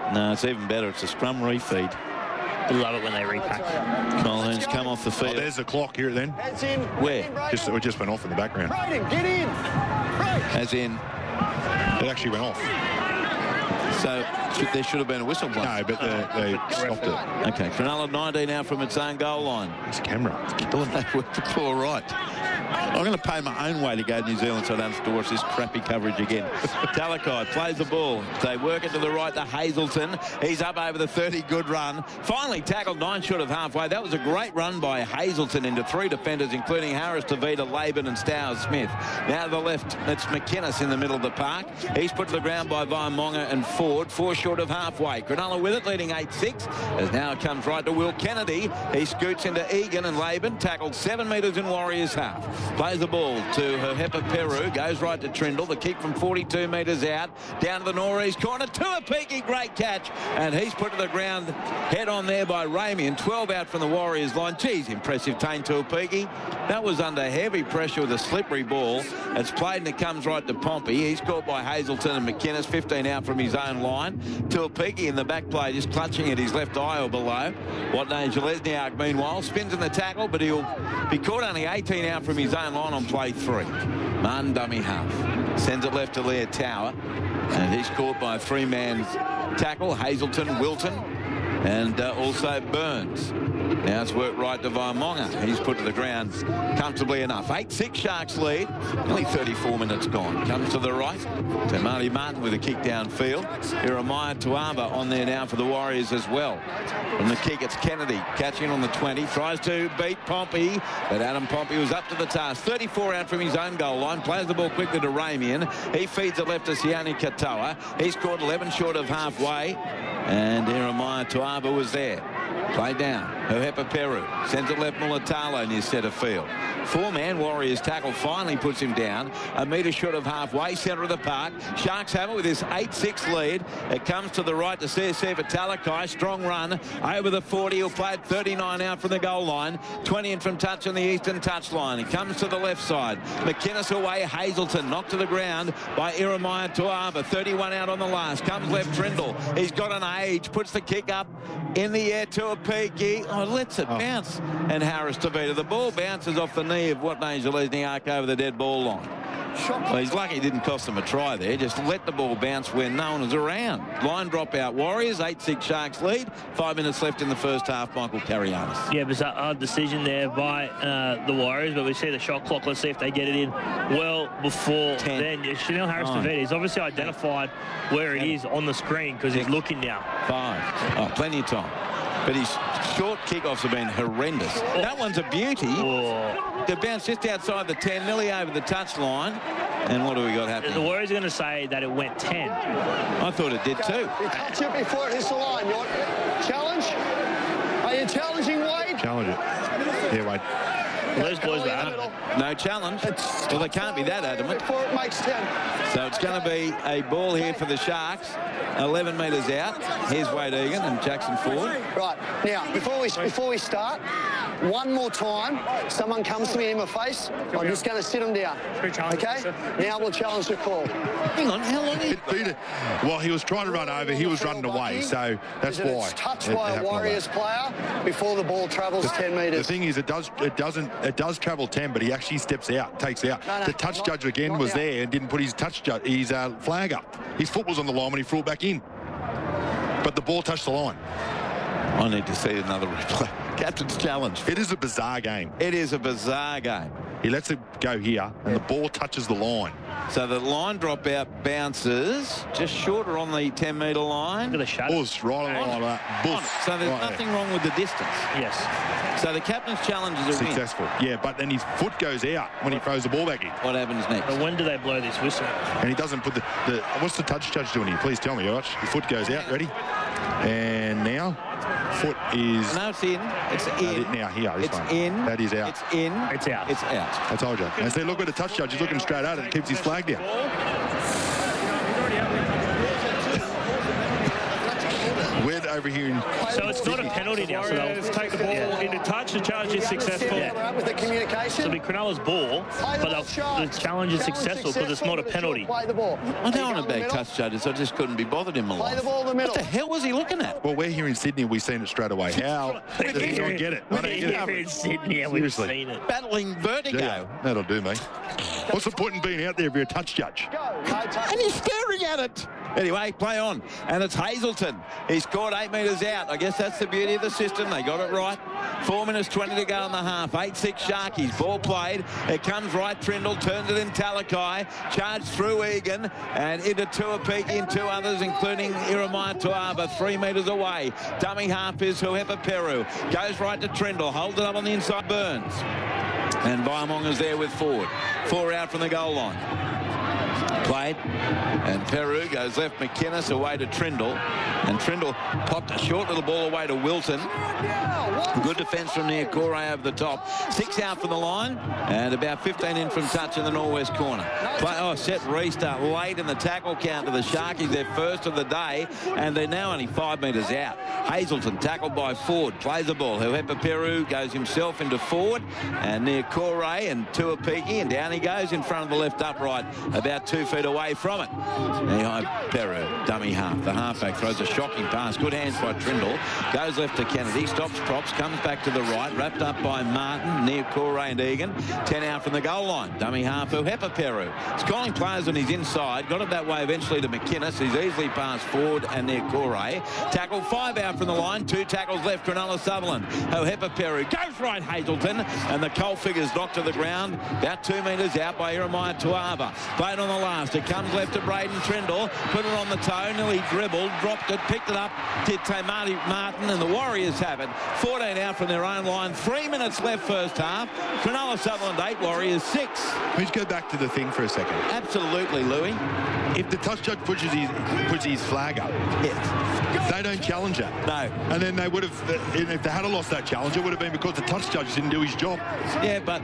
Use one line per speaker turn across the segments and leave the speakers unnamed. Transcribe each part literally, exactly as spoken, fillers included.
No, it's even better. It's a scrum refeed.
I love it when they repack.
Colquhoun's come off the field.
Oh, there's the clock here then.
Where?
Just, it just went off in the background.
Get in.
As in,
it actually went off.
So should, there should have been a whistle blown.
No, but they, they stopped it.
Okay, Cronulla nineteen out from its own goal line.
It's camera. It's killing me.
They worked the claw right. I'm going to pay my own way to go to New Zealand so I don't have to watch this crappy coverage again. Talakai plays the ball. They work it to the right to Hazelton. He's up over the thirty. Good run. Finally tackled nine short of halfway. That was a great run by Hazelton into three defenders, including Harris, Tavita, Laban and Stowers Smith. Now to the left, it's McInnes in the middle of the park. He's put to the ground by Vaimonga and Ford. Four short of halfway. Cronulla with it, leading eight six. As now it comes right to Will Kennedy. He scoots into Egan and Laban. Tackled seven metres in Warriors half. Plays the ball to Hepa Peru. Goes right to Trindle. The kick from forty-two metres out. Down to the northeast corner. Tuapiki, great catch. And he's put to the ground head on there by Ramian. twelve out from the Warriors line. Geez, impressive Tane Tuapiki. That was under heavy pressure with a slippery ball. It's played and it comes right to Pompey. He's caught by Hazelton and McInnes. fifteen out from his own line. Tuapiki in the back play just clutching at his left eye or below. Watney Zelezniak meanwhile spins in the tackle, but he'll be caught only eighteen out from his own line on play three. Martin dummy half. Sends it left to Leah Tower. And he's caught by a three-man tackle. Hazelton, Wilton, and uh, also Burns. Now it's worked right to Vaimonga. He's put to the ground comfortably enough. eight six Sharks lead. Only thirty-four minutes gone. Comes to the right. To Marty Martin with a kick downfield. Jeremiah Tuava on there now for the Warriors as well. From the kick, it's Kennedy catching on the twenty. Tries to beat Pompey, but Adam Pompey was up to the task. thirty-four out from his own goal line. Plays the ball quickly to Ramian. He feeds it left to Sione Katoa. He's caught eleven short of halfway. And Jeremiah Tuava was there. Play down. Hepa Peru sends it left Mulatalo near centre field. Four-man Warriors tackle finally puts him down. A metre short of halfway, centre of the park. Sharks have it with this eight six lead. It comes to the right to C S C for Talakai. Strong run over the forty. He'll play it thirty-nine out from the goal line. twenty in from touch on the eastern touch line. He comes to the left side. McInnes away. Hazelton knocked to the ground by Jeremiah Tuava. thirty-one out on the last. Comes left Trindle. He's got an age. Puts the kick up in the air to a peaky. Oh, lets it oh. bounce. And Harris Tavita. The ball bounces off the knee of Watney Zelezniak over the dead ball line. Well, he's lucky it didn't cost them a try there. Just let the ball bounce when no one was around. Line drop out Warriors. eight six Sharks lead. Five minutes left in the first half. Michael Carianis.
Yeah, it was a hard decision there by uh, the Warriors, but we see the shot clock. Let's see if they get it in well before Ten. then. Yeah, Chanel Harris Tavita, he's obviously identified where it is on the screen because he's looking now.
Five. Oh, plenty of time. But his short kickoffs have been horrendous. Oh. That one's a beauty.
Oh.
The bounce just outside the ten, nearly over the touch line. And what do we got happening?
The Warriors are going to say that it went ten.
I thought it did too.
You touch it before it hits the line. You want challenge? Are you challenging Wade?
Challenge it. Yeah, Wade.
Well, those boys were adamant.
No challenge. It's well, they can't be that adamant.
Before it makes ten.
So it's going to be a ball here for the Sharks. eleven metres out. Here's Wade Egan and Jackson Ford.
Right. Now, before we before we start, one more time, someone comes to me in my face, I'm just going to sit them down. Okay? Now we'll challenge the call.
Hang on, how long did
it? Well, he was trying to run over. He was running away, so that's why.
It's touched by a Warriors player before the ball travels ten metres.
The thing is, it does it doesn't it does travel ten, but he actually steps out, takes out.
No, no,
the touch
not,
judge again was
now.
there and didn't put his touch judge, his uh, flag up. His foot was on the line when he threw it back in, but the ball touched the line.
I need to see another replay. Captain's challenge.
It is a bizarre game.
It is a bizarre game.
He lets it go here, and the ball touches the line.
So the line drop out bounces just shorter on the ten metre line.
Look at the shadow.
Buzz, right on, on that. Buzz.
So there's
right
nothing
there.
wrong with the distance.
Yes.
So the captain's challenge is a
successful.
win.
Yeah, but then his foot goes out when he throws the ball back in.
What happens next?
But when do they blow this whistle?
And he doesn't put the, the what's the touch judge doing here? Please tell me, watch. The foot goes out, ready? And now, foot is...
No, it's in. It's in.
No, now, here, this
it's
one.
in.
That is out.
It's in.
It's out.
It's out.
I told you. And see, look at the touch judge. He's looking straight at it and keeps his flag down. Where, over here in...
So it's not a penalty now. So they'll
take the ball
yeah.
into touch. The challenge is successful.
Yeah.
With the communication.
So it'll be Cronulla's ball, but the challenge is successful because it's not a penalty.
Play the ball.
I don't want to back touch judges. I just couldn't be bothered in my
Play
life.
the ball in the middle.
What the hell was he looking at?
Well, we're here in Sydney. We've seen it straight away. How? I don't get it. I don't get
Here
it.
in Sydney, we've
Seriously.
seen it.
Battling vertigo.
Yeah, that'll do me. What's the point in being out there if you're a touch judge?
And he's staring at it. Anyway, play on. And it's Hazelton. He scored eight metres out. I guess that's the beauty of the system. They got it right. Four minutes twenty to go in the half. eight six Sharkies. Ball played. It comes right. Trindle turns it in Talakai. Charged through Egan and into Tuapiki and two others, including Iremaya Tuava, three metres away. Dummy half is Huepa Peru. Goes right to Trindle. Holds it up on the inside. Burns. And Viamonga's there with Ford. Four out from the goal line. Played, and Peru goes left. McInnes away to Trindle, and Trindle popped a short little ball away to Wilson. Good defence from Niokore over the top. Six out from the line, and about fifteen in from touch in the northwest corner. Play, oh, set restart late in the tackle count to the Sharkies, their first of the day, and they're now only five metres out. Hazelton tackled by Ford, plays the ball. Huepa Peru goes himself into Ford, and Niokore and Tuapiki, and down he goes in front of the left upright, about two feet away from it. Now Peru, dummy half. The halfback throws a shocking pass. Good hands by Trindle. Goes left to Kennedy. Stops props. Comes back to the right. Wrapped up by Martin, Niokore and Egan. Ten out from the goal line. Dummy half for Huepa Peru. Scoring players on his inside. Got it that way eventually to McInnes. He's easily passed Ford and Niokore. Tackle five out from the line. Two tackles left. Cronulla Sutherland. Huepa Peru goes right. Hazelton. And the Cole figures knocked to the ground. About two metres out by Iremaya Tuava. Played on the last. It comes left to Braden Trindle. Put it on the toe. Nearly dribbled. Dropped it. Picked it up. Did Tamati Martin. And the Warriors have it. fourteen out from their own line. Three minutes left first half. Cronulla Sutherland eight. Warriors six.
Let's go back to the thing for a second.
Absolutely, Louis.
If the touch judge pushes his, puts his flag up,
Yes.
they don't challenge that.
No.
And then they would have, if they had lost that challenge, it would have been because the touch judge didn't do his job.
Yeah, but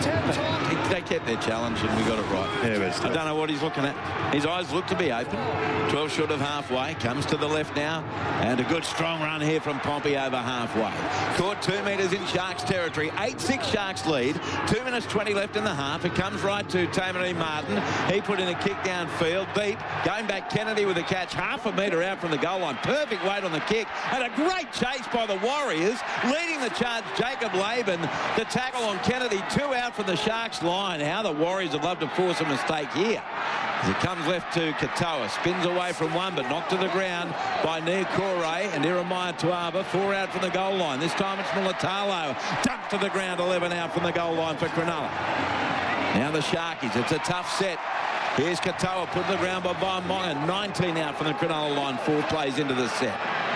they kept their challenge and we got it right.
Yeah, but still.
I don't know what he's looking at. His eyes look to be open. twelve short of halfway. Comes to the left now. And a good strong run here from Pompey over halfway. Caught two metres in Sharks territory. eight six Sharks lead. Two minutes twenty left in the half. It comes right to Tamati Martin. He put in a kick downfield. Beat. Going back Kennedy with a catch. Half a metre out from the goal line. Perfect weight on the kick. And a great chase by the Warriors. Leading the charge, Jacob Laban. The tackle on Kennedy. Two out from the Sharks line. How the Warriors would love to force a mistake here. As it comes left to Katoa. Spins away from one, but knocked to the ground by Niokore and Iremaya Tuava. Four out from the goal line. This time it's Mulatalo. Dumped to the ground. eleven out from the goal line for Cronulla. Now the Sharkies. It's a tough set. Here's Katoa put to the ground by Viamonga. nineteen out from the Cronulla line. Four plays into the set.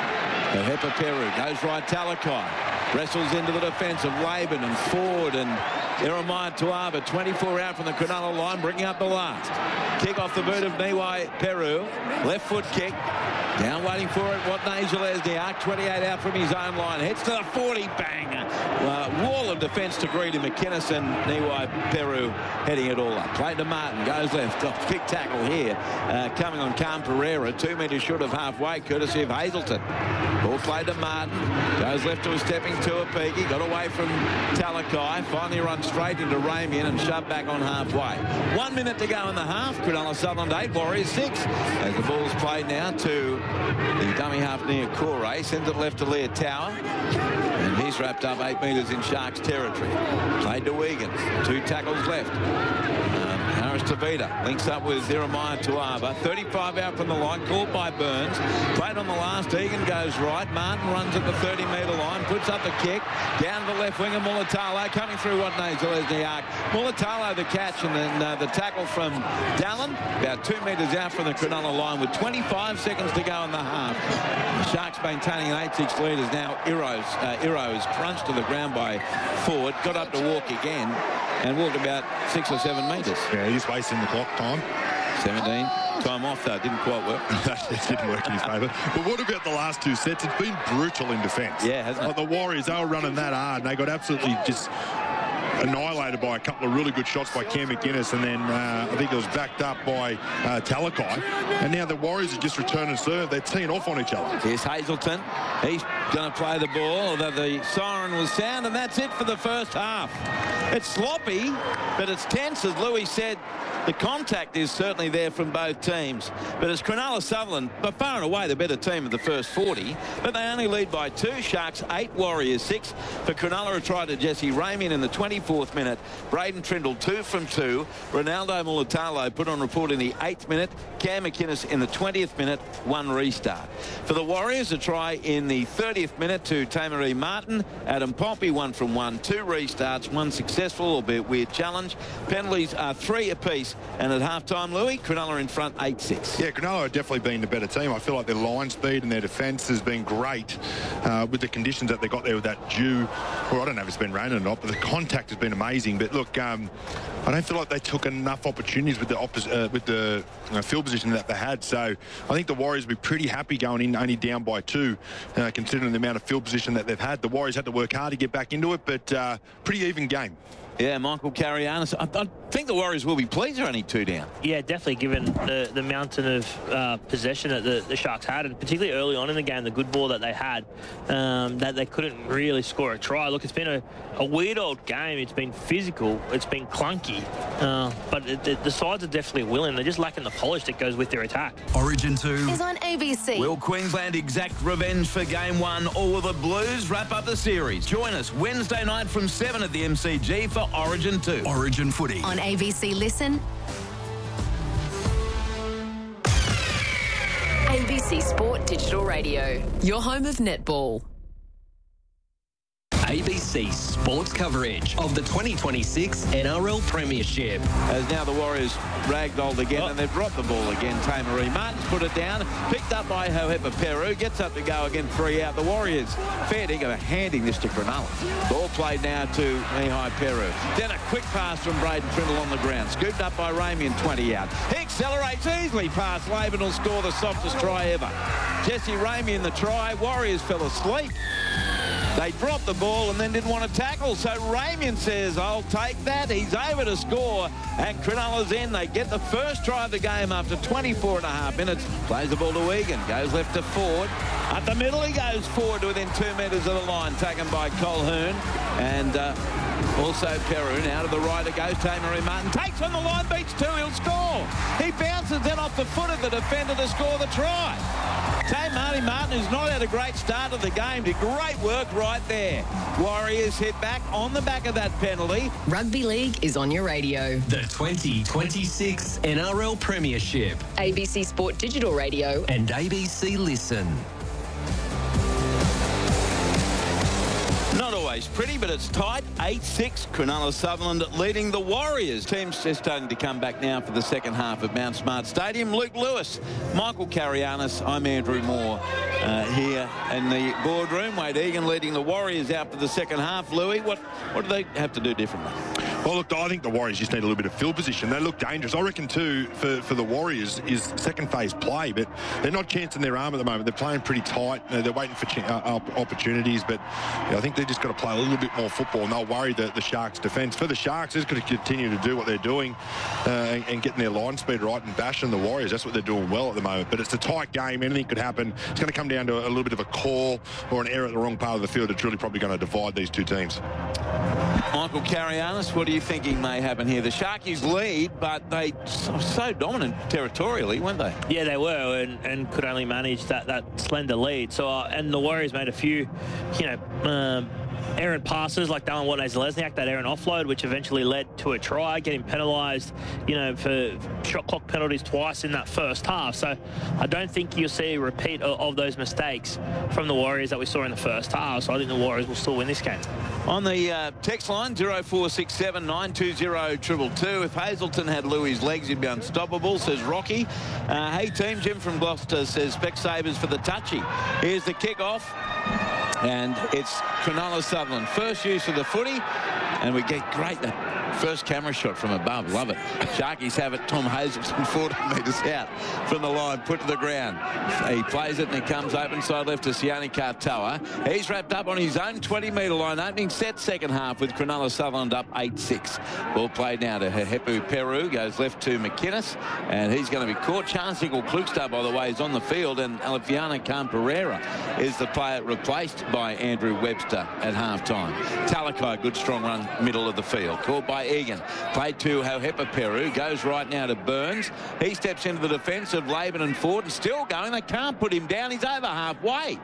Huepa Peru goes right. Talakai wrestles into the defence of Laban and Ford and Iremaya Tuava. twenty-four out from the Cronulla line, bringing up the last. Kick off the boot of Niwai Peru. Left foot kick. Down waiting for it, Watney Zelezniak, twenty-eight out from his own line. Heads to the forty, bang. Uh, wall of defence to Greedy McInnes and Niwai Peru heading it all up. Played to Martin, goes left. Oh, kick tackle here. Uh, coming on Cam Pereira, two metres short of halfway, courtesy of Hazelton. Ball played to Martin, goes left to a stepping Tuapiki, got away from Talakai, finally run straight into Ramian and shoved back on halfway. One minute to go in the half. Cronulla Sutherland eight, Warriors six. As the ball's played now to the dummy half Niokore, sends it left to Leah Tower, and he's wrapped up eight metres in Sharks territory. Played to Wigan, two tackles left. Um, Harris Tavita links up with Iremaya Tuava. thirty-five out from the line, caught by Burns. Played on the last, Egan goes right. Martin runs at the thirty metre line, puts up the kick. Down to the left winger, Mulatalo coming through Watney Zelezniak. Mulatalo the catch, and then uh, the tackle from Dallin. About two metres out from the Cronulla line with twenty-five seconds to go in the half. The Sharks maintaining an eight six lead as now Iro's, uh, Iro is crunched to the ground by Ford. Got up to walk again and walked about six or seven metres.
Yeah, he's wasting the clock time.
seventeen. Time off, though. Didn't quite work.
It didn't work in his favour. But what about the last two sets? It's been brutal in defence.
Yeah, hasn't it?
Like the Warriors, they were running that hard, and they got absolutely just annihilated by a couple of really good shots by Cam McInnes, and then uh, I think it was backed up by uh, Talakai. And now the Warriors have just returned and served. They're teeing off on each other.
Here's Hazelton. He's going to play the ball, although the siren will sound, and that's it for the first half. It's sloppy, but it's tense, as Louis said. The contact is certainly there from both teams. But it's Cronulla Sutherland, by far and away the better team of the first forty. But they only lead by two. Sharks eight, Warriors six. For Cronulla, a try to Jesse Ramian in the twenty-fourth minute. Braden Trindle two from two. Ronaldo Mulatalo put on report in the eighth minute. Cam McInnes in the twentieth minute. One restart. For the Warriors, a try in the thirtieth minute to Tamaree Martin. Adam Pompey one from one. Two restarts, one successful, albeit weird challenge. Penalties are three apiece. And at half-time, Louis, Cronulla in front eight six.
Yeah, Cronulla have definitely been the better team. I feel like their line speed and their defence has been great uh, with the conditions that they got there with that dew. Well, I don't know if it's been raining or not, but the contact has been amazing. But look, um, I don't feel like they took enough opportunities with the oppos uh, with the uh, field position that they had. So I think the Warriors will be pretty happy going in only down by two, uh, considering the amount of field position that they've had. The Warriors had to work hard to get back into it, but uh, pretty even game.
Yeah, Michael Carianis. I, I think the Warriors will be pleased they're only two down.
Yeah, definitely, given the, the mountain of uh, possession that the, the Sharks had, and particularly early on in the game, the good ball that they had, um, that they couldn't really score a try. Look, it's been a, a weird old game. It's been physical. It's been clunky. Uh, but it, the, the sides are definitely willing. They're just lacking the polish that goes with their attack.
Origin two
is on A B C.
Will Queensland exact revenge for game one, or will the Blues wrap up the series? Join us Wednesday night from seven at the M C G for Origin two. Origin footy.
On A B C Listen. A B C Sport Digital Radio. Your home of netball.
A B C Sports coverage of the twenty twenty-six N R L Premiership.
As now the Warriors ragdolled again,
oh.
and they've dropped the ball again. Tamaree Martin's put it down, picked up by Hohepa Peru, gets up to go again, three out. The Warriors, fair dinkum, are handing this to Cronulla. Ball played now to Mihai Peru. Then a quick pass from Braden Trindle on the ground, scooped up by Ramian, twenty out. He accelerates easily past Laban, will score the softest try ever. Jesse Ramian the try. Warriors fell asleep. They dropped the ball and then didn't want to tackle. So Ramian says, I'll take that. He's over to score. And Cronulla's in. They get the first try of the game after twenty-four and a half minutes. Plays the ball to Egan. Goes left to Ford. At the middle, he goes forward to within two metres of the line. Taken by Colhoun. And uh, also Peru. Now to the right it goes. Tamaree Martin takes on the line. Beats two. He'll score. He bounces then off the foot of the defender to score the try. Tamaree Martin, who's not had a great start of the game, did great work right there. Warriors hit back on the back of that penalty.
Rugby League is on your radio.
The twenty twenty-six N R L Premiership.
A B C Sport Digital Radio.
And A B C Listen.
Not always pretty, but it's tight. eight six, Cronulla Sutherland leading the Warriors. Teams just starting to come back now for the second half of Mount Smart Stadium. Luke Lewis, Michael Carianis, I'm Andrew Moore uh, here in the boardroom. Wade Egan leading the Warriors out for the second half. Louis, what, what do they have to do differently?
Well, look, I think the Warriors just need a little bit of field position. They look dangerous. I reckon, too, for, for the Warriors is second phase play, but they're not chancing their arm at the moment. They're playing pretty tight. They're waiting for uh, opportunities, but you know, I think they just got to play a little bit more football, and they'll worry the, the Sharks' defence. For the Sharks, they're just going to continue to do what they're doing uh, and, and getting their line speed right and bashing the Warriors. That's what they're doing well at the moment. But it's a tight game. Anything could happen. It's going to come down to a, a little bit of a call or an error at the wrong part of the field. It's really probably going to divide these two teams.
Michael Carianis, what are you thinking may happen here? The Sharkies lead, but they were so dominant territorially, weren't they?
Yeah, they were, and, and could only manage that, that slender lead. So, uh, and the Warriors made a few, you know, um, errant passes like Dallin Watney-Zelezniak, that errant offload, which eventually led to a try, getting penalised, you know, for shot clock penalties twice in that first half. So I don't think you'll see a repeat of, of those mistakes from the Warriors that we saw in the first half. So I think the Warriors will still win this game.
On the uh, text line, zero four six seven, nine two zero, two two two. If Hazelton had Louis' legs, he'd be unstoppable, says Rocky. Uh, hey, team, Jim from Gloucester says Specsavers for the touchy. Here's the kick-off. And it's Cronulla Sutherland. First use of the footy. And we get great, that First camera shot from above. Love it. Sharkies have it. Tom Hazelton forty metres out from the line. Put to the ground. He plays it and he comes open side left to Sione Katoa. He's wrapped up on his own twenty metre line. Opening set second half with Cronulla Sutherland up eight six. Ball played now to Hepu Peru. Goes left to McInnes. And he's going to be caught. Chance Nickel Klukstar, by the way, is on the field. And Alefiana Khan Pereira is the player replaced by Andrew Webster at half-time. Talakai, good strong run middle of the field. Caught by Egan. Played to Hepu Peru. Goes right now to Burns. He steps into the defence of Laban and Ford and still going. They can't put him down. He's over halfway.